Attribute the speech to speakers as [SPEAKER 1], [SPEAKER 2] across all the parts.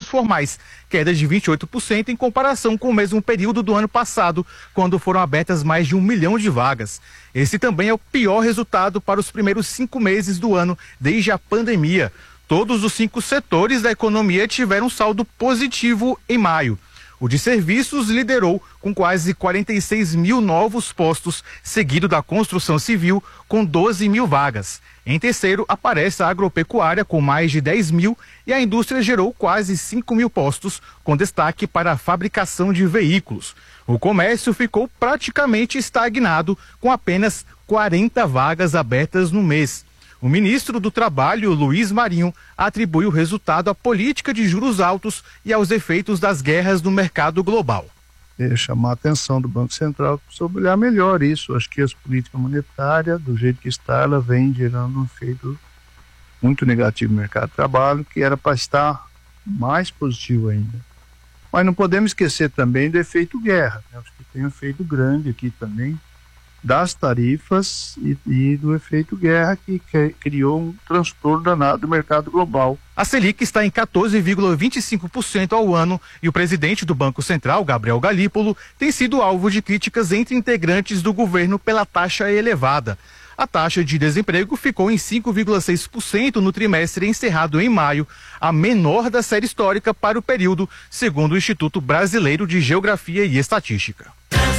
[SPEAKER 1] formais, queda de 28% em comparação com o mesmo período do ano passado, quando foram abertas mais de 1 milhão de vagas. Esse também é o pior resultado para os primeiros 5 meses do ano, desde a pandemia. Todos os 5 setores da economia tiveram saldo positivo em maio. O de serviços liderou com quase 46 mil novos postos, seguido da construção civil com 12 mil vagas. Em terceiro, aparece a agropecuária com mais de 10 mil e a indústria gerou quase 5 mil postos, com destaque para a fabricação de veículos. O comércio ficou praticamente estagnado, com apenas 40 vagas abertas no mês. O ministro do Trabalho, Luiz Marinho, atribui o resultado à política de juros altos e aos efeitos das guerras no mercado global.
[SPEAKER 2] Chamar a atenção do Banco Central sobre olhar melhor isso. Acho que as políticas monetárias, do jeito que está, ela vem gerando um efeito muito negativo no mercado de trabalho, que era para estar mais positivo ainda. Mas não podemos esquecer também do efeito guerra, né? Acho que tem um efeito grande aqui também, das tarifas e do efeito guerra que criou um transtorno danado do mercado global.
[SPEAKER 1] A Selic está em 14,25% ao ano e o presidente do Banco Central, Gabriel Galípolo, tem sido alvo de críticas entre integrantes do governo pela taxa elevada. A taxa de desemprego ficou em 5,6% no trimestre encerrado em maio, a menor da série histórica para o período, segundo o Instituto Brasileiro de Geografia e Estatística.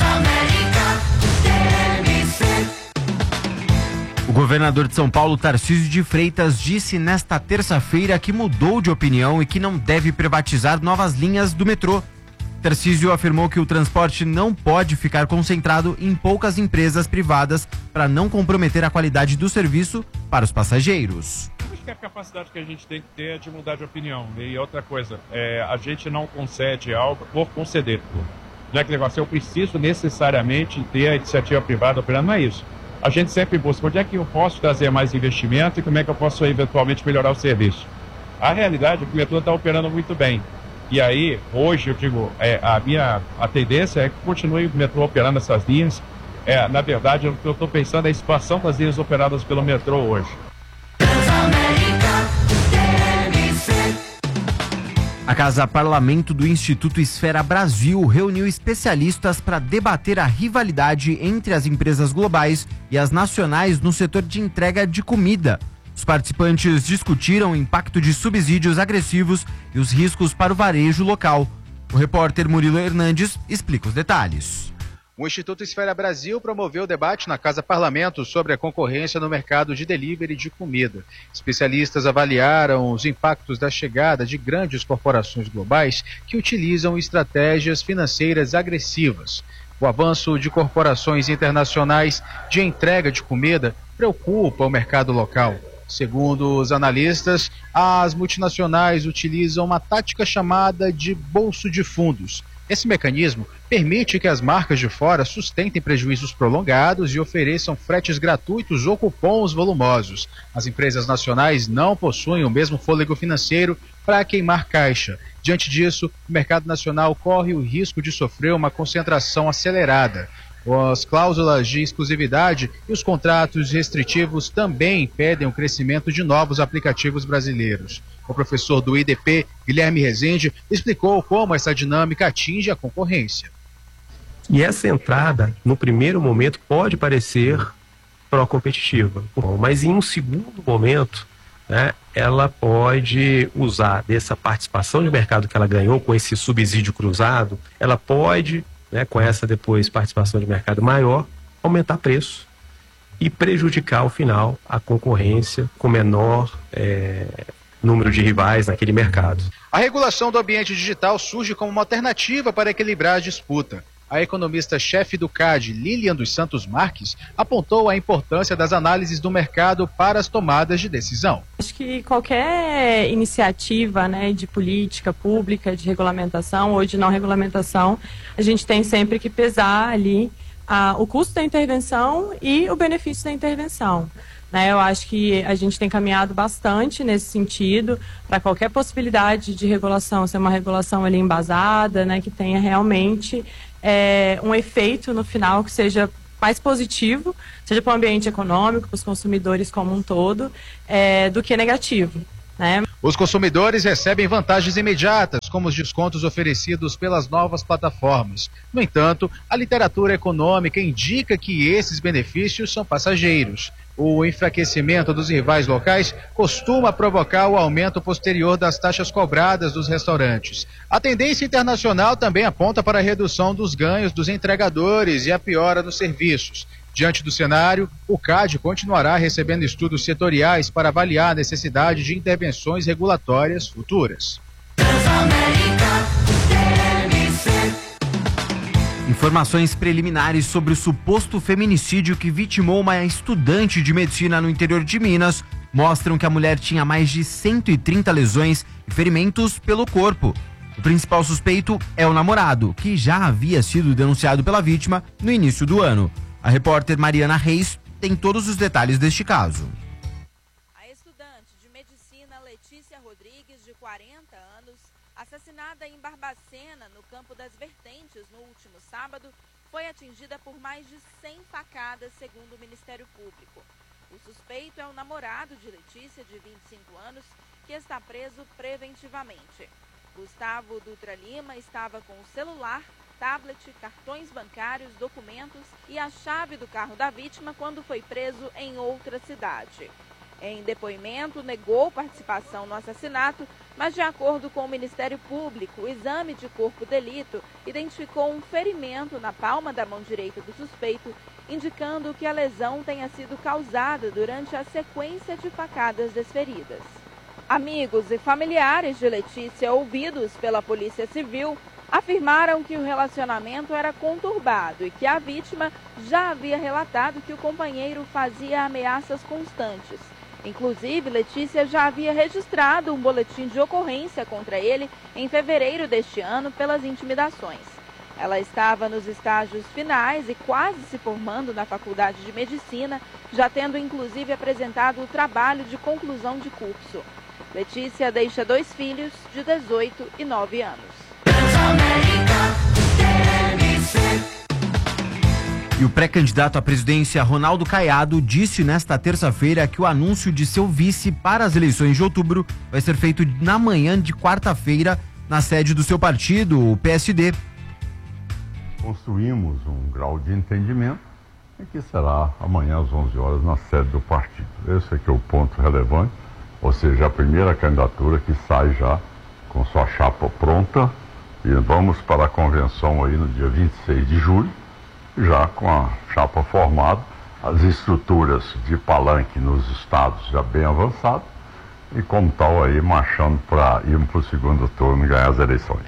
[SPEAKER 3] O governador de São Paulo, Tarcísio de Freitas, disse nesta terça-feira que mudou de opinião e que não deve privatizar novas linhas do metrô. Tarcísio afirmou que o transporte não pode ficar concentrado em poucas empresas privadas para não comprometer a qualidade do serviço para os passageiros.
[SPEAKER 4] Acho que a capacidade que a gente tem que ter é de mudar de opinião. E outra coisa, a gente não concede algo por conceder. Não é que negócio, eu preciso necessariamente ter a iniciativa privada operando, não é isso. A gente sempre busca onde é que eu posso trazer mais investimento e como é que eu posso eventualmente melhorar o serviço. A realidade é que o metrô está operando muito bem. E aí, hoje, eu digo, a tendência é que continue o metrô operando essas linhas. Na verdade, o que eu estou pensando é a expansão das linhas operadas pelo metrô hoje.
[SPEAKER 3] A Casa Parlamento do Instituto Esfera Brasil reuniu especialistas para debater a rivalidade entre as empresas globais e as nacionais no setor de entrega de comida. Os participantes discutiram o impacto de subsídios agressivos e os riscos para o varejo local. O repórter Murilo Hernandes explica os detalhes.
[SPEAKER 5] O Instituto Esfera Brasil promoveu o debate na Casa Parlamento sobre a concorrência no mercado de delivery de comida. Especialistas avaliaram os impactos da chegada de grandes corporações globais que utilizam estratégias financeiras agressivas. O avanço de corporações internacionais de entrega de comida preocupa o mercado local. Segundo os analistas, as multinacionais utilizam uma tática chamada de bolso de fundos. Esse mecanismo permite que as marcas de fora sustentem prejuízos prolongados e ofereçam fretes gratuitos ou cupons volumosos. As empresas nacionais não possuem o mesmo fôlego financeiro para queimar caixa. Diante disso, o mercado nacional corre o risco de sofrer uma concentração acelerada. As cláusulas de exclusividade e os contratos restritivos também impedem o crescimento de novos aplicativos brasileiros. O professor do IDP, Guilherme Rezende, explicou como essa dinâmica atinge a concorrência.
[SPEAKER 6] E essa entrada, no primeiro momento, pode parecer pró-competitiva, mas em um segundo momento, né, ela pode usar dessa participação de mercado que ela ganhou com esse subsídio cruzado, ela pode, né, com essa depois participação de mercado maior, aumentar preço e prejudicar ao final a concorrência com menor número de rivais naquele mercado.
[SPEAKER 5] A regulação do ambiente digital surge como uma alternativa para equilibrar a disputa. A economista-chefe do CAD, Lilian dos Santos Marques, apontou a importância das análises do mercado para as tomadas de decisão.
[SPEAKER 7] Acho que qualquer iniciativa, né, de política pública, de regulamentação ou de não regulamentação, a gente tem sempre que pesar ali o custo da intervenção e o benefício da intervenção. Eu acho que a gente tem caminhado bastante nesse sentido para qualquer possibilidade de regulação ser uma regulação ali embasada, né, que tenha realmente um efeito no final que seja mais positivo, seja para o ambiente econômico, para os consumidores como um todo, do que negativo, né?
[SPEAKER 5] Os consumidores recebem vantagens imediatas, como os descontos oferecidos pelas novas plataformas. No entanto, a literatura econômica indica que esses benefícios são passageiros. O enfraquecimento dos rivais locais costuma provocar o aumento posterior das taxas cobradas dos restaurantes. A tendência internacional também aponta para a redução dos ganhos dos entregadores e a piora dos serviços. Diante do cenário, o CAD continuará recebendo estudos setoriais para avaliar a necessidade de intervenções regulatórias futuras.
[SPEAKER 3] Informações preliminares sobre o suposto feminicídio que vitimou uma estudante de medicina no interior de Minas mostram que a mulher tinha mais de 130 lesões e ferimentos pelo corpo. O principal suspeito é o namorado, que já havia sido denunciado pela vítima no início do ano. A repórter Mariana Reis tem todos os detalhes deste caso.
[SPEAKER 8] A estudante de medicina Letícia Rodrigues, de 40 anos, assassinada em Barbacena, no Campo das Vertentes, no último sábado, foi atingida por mais de 100 facadas, segundo o Ministério Público. O suspeito é o namorado de Letícia, de 25 anos, que está preso preventivamente. Gustavo Dutra Lima estava com o celular, tablet, cartões bancários, documentos e a chave do carro da vítima quando foi preso em outra cidade. Em depoimento, negou participação no assassinato, mas de acordo com o Ministério Público, o exame de corpo de delito identificou um ferimento na palma da mão direita do suspeito, indicando que a lesão tenha sido causada durante a sequência de facadas desferidas. Amigos e familiares de Letícia, ouvidos pela Polícia Civil, afirmaram que o relacionamento era conturbado e que a vítima já havia relatado que o companheiro fazia ameaças constantes. Inclusive, Letícia já havia registrado um boletim de ocorrência contra ele em fevereiro deste ano pelas intimidações. Ela estava nos estágios finais e quase se formando na Faculdade de Medicina, já tendo inclusive apresentado o trabalho de conclusão de curso. Letícia deixa 2 filhos de 18 e 9 anos.
[SPEAKER 3] E o pré-candidato à presidência Ronaldo Caiado disse nesta terça-feira que o anúncio de seu vice para as eleições de outubro vai ser feito na manhã de quarta-feira na sede do seu partido, o PSD.
[SPEAKER 9] Construímos um grau de entendimento em que será amanhã às 11 horas na sede do partido. Esse aqui é o ponto relevante, ou seja, a primeira candidatura que sai já com sua chapa pronta. E vamos para a convenção aí no dia 26 de julho, já com a chapa formada, as estruturas de palanque nos estados já bem avançadas, e como tal aí marchando para irmos para o segundo turno e ganhar as eleições.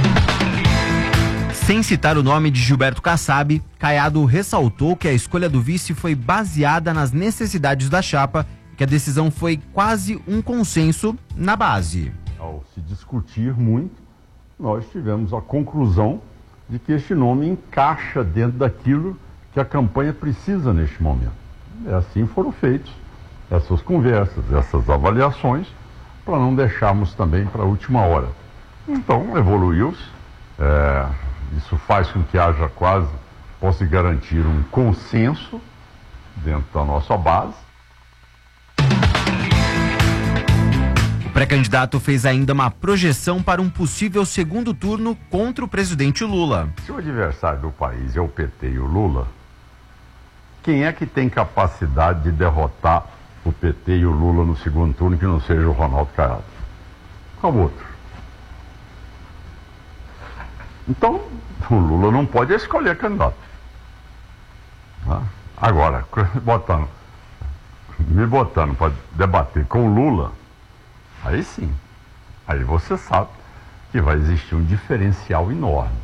[SPEAKER 3] Sem citar o nome de Gilberto Kassab, Caiado ressaltou que a escolha do vice foi baseada nas necessidades da chapa e que a decisão foi quase um consenso na base.
[SPEAKER 9] Ao se discutir muito, nós tivemos a conclusão de que este nome encaixa dentro daquilo que a campanha precisa neste momento. E assim foram feitas essas conversas, essas avaliações, para não deixarmos também para a última hora. Então, evoluiu-se, isso faz com que haja quase, possa garantir um consenso dentro da nossa base.
[SPEAKER 3] O pré-candidato fez ainda uma projeção para um possível segundo turno contra o presidente Lula.
[SPEAKER 9] Se o adversário do país é o PT e o Lula, quem é que tem capacidade de derrotar o PT e o Lula no segundo turno que não seja o Ronaldo Caiado? Qual outro? Então, o Lula não pode escolher candidato. Agora, me botando para debater com o Lula, aí sim, aí você sabe que vai existir um diferencial enorme.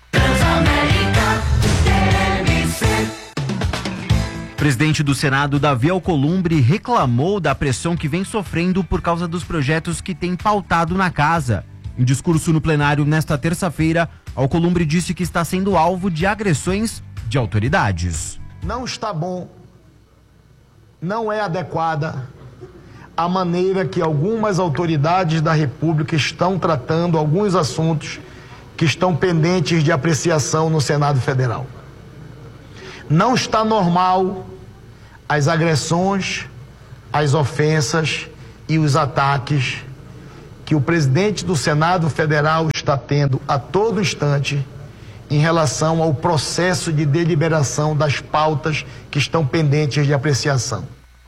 [SPEAKER 3] O presidente do Senado, Davi Alcolumbre, reclamou da pressão que vem sofrendo por causa dos projetos que tem pautado na casa. Em discurso no plenário nesta terça-feira, Alcolumbre disse que está sendo alvo de agressões de autoridades.
[SPEAKER 10] Não está bom, não é adequada a maneira que algumas autoridades da República estão tratando alguns assuntos que estão pendentes de apreciação no Senado Federal. Não está normal as agressões, as ofensas e os ataques que o presidente do Senado Federal está tendo a todo instante em relação ao processo de deliberação das pautas que estão pendentes de apreciação.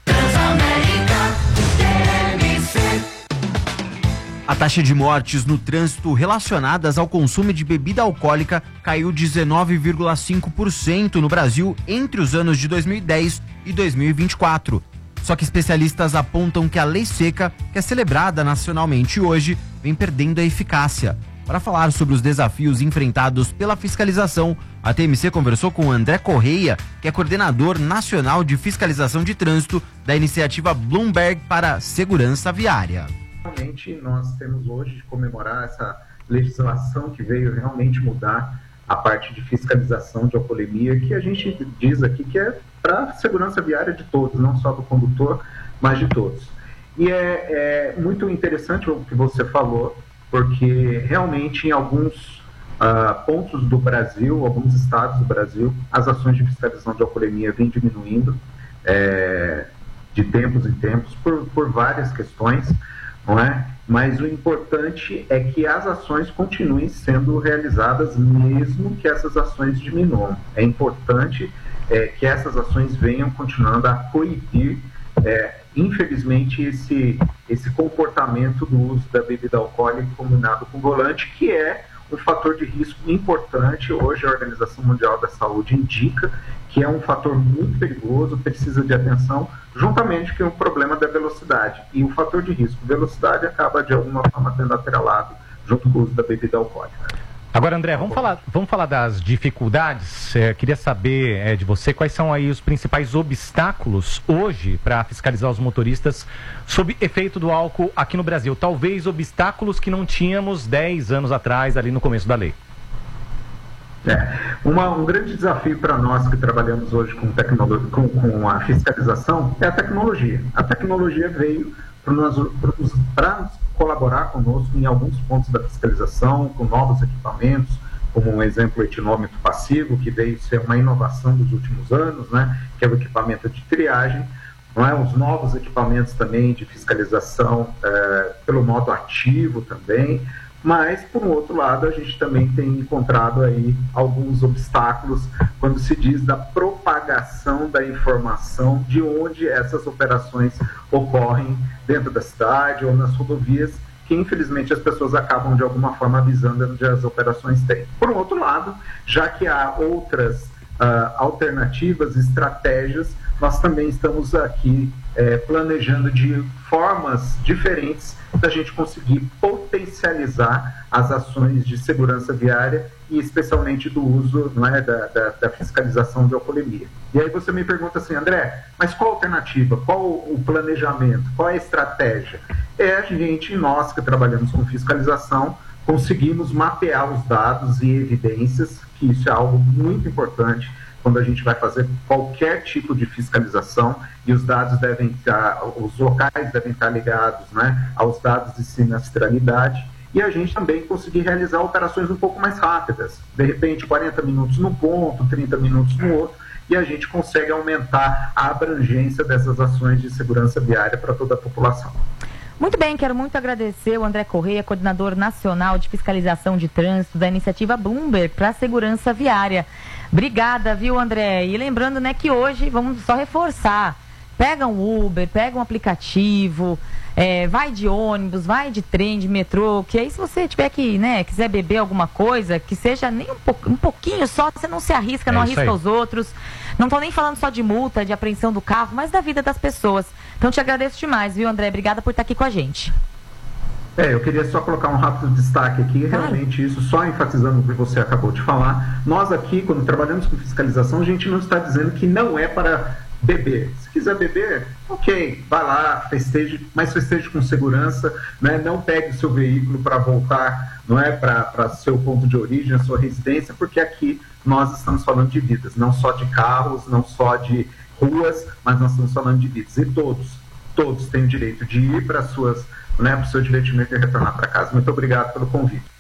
[SPEAKER 3] A taxa de mortes no trânsito relacionadas ao consumo de bebida alcoólica caiu 19,5% no Brasil entre os anos de 2010 e 2024. Só que especialistas apontam que a lei seca, que é celebrada nacionalmente hoje, vem perdendo a eficácia. Para falar sobre os desafios enfrentados pela fiscalização, a TMC conversou com André Correia, que é coordenador nacional de fiscalização de trânsito da iniciativa Bloomberg para a Segurança Viária.
[SPEAKER 11] Realmente nós temos hoje de comemorar essa legislação que veio realmente mudar a parte de fiscalização de alcoolemia, que a gente diz aqui que é para a segurança viária de todos, não só do condutor, mas de todos. E é muito interessante o que você falou, porque realmente em alguns pontos do Brasil, alguns estados do Brasil, as ações de fiscalização de alcoolemia vêm diminuindo de tempos em tempos por várias questões, não é? Mas o importante é que as ações continuem sendo realizadas mesmo que essas ações diminuam. É importante que essas ações venham continuando a coibir, infelizmente, esse comportamento do uso da bebida alcoólica combinado com o volante, que é um fator de risco importante. Hoje a Organização Mundial da Saúde indica que é um fator muito perigoso, precisa de atenção, juntamente com o problema da velocidade. E o fator de risco, velocidade, acaba de alguma forma tendo atrelado junto com o uso da bebida alcoólica.
[SPEAKER 12] Agora, André, vamos falar das dificuldades. Queria saber de você quais são aí os principais obstáculos hoje para fiscalizar os motoristas sob efeito do álcool aqui no Brasil. Talvez obstáculos que não tínhamos 10 anos atrás, ali no começo da lei.
[SPEAKER 11] Um grande desafio para nós que trabalhamos hoje com a fiscalização é a tecnologia. A tecnologia veio para colaborar conosco em alguns pontos da fiscalização, com novos equipamentos, como um exemplo o etilômetro passivo, que veio ser uma inovação dos últimos anos, né, que é o equipamento de triagem, não é? Os novos equipamentos também de fiscalização pelo modo ativo também. Mas, por um outro lado, a gente também tem encontrado aí alguns obstáculos quando se diz da propagação da informação de onde essas operações ocorrem dentro da cidade ou nas rodovias, que infelizmente as pessoas acabam de alguma forma avisando onde as operações têm. Por um outro lado, já que há outras alternativas, estratégias, nós também estamos aqui planejando de formas diferentes da gente conseguir potencializar as ações de segurança viária e especialmente do uso, não é, da fiscalização de alcoolemia. E aí você me pergunta assim, André, mas qual a alternativa? Qual o planejamento? Qual a estratégia? Nós que trabalhamos com fiscalização, conseguimos mapear os dados e evidências, que isso é algo muito importante quando a gente vai fazer qualquer tipo de fiscalização, e os dados devem estar, os locais devem estar ligados, né, aos dados de sinistralidade, e a gente também conseguir realizar operações um pouco mais rápidas, de repente 40 minutos num ponto, 30 minutos no outro, e a gente consegue aumentar a abrangência dessas ações de segurança viária para toda a população.
[SPEAKER 13] Muito bem, quero muito agradecer o André Correia, coordenador nacional de fiscalização de trânsito da iniciativa Bloomberg para a segurança viária. Obrigada, viu, André? E lembrando, né, que hoje, vamos só reforçar, pega um Uber, pega um aplicativo, vai de ônibus, vai de trem, de metrô, que aí se você tiver que, né, quiser beber alguma coisa, que seja nem um pouquinho só, você não se arrisca, não arrisca os outros. Não estou nem falando só de multa, de apreensão do carro, mas da vida das pessoas. Então te agradeço demais, viu, André? Obrigada por estar aqui com a gente.
[SPEAKER 11] Eu queria só colocar um rápido destaque aqui, realmente isso, só enfatizando o que você acabou de falar. Nós aqui, quando trabalhamos com fiscalização, a gente não está dizendo que não é para beber. Se quiser beber, ok, vai lá, festeje, mas festeje com segurança, né? Não pegue o seu veículo para voltar, não é, para seu ponto de origem, a sua residência, porque aqui nós estamos falando de vidas, não só de carros, não só de ruas, mas nós estamos falando de vidas. E todos têm o direito de ir para o seu divertimento e retornar para casa. Muito obrigado pelo convite.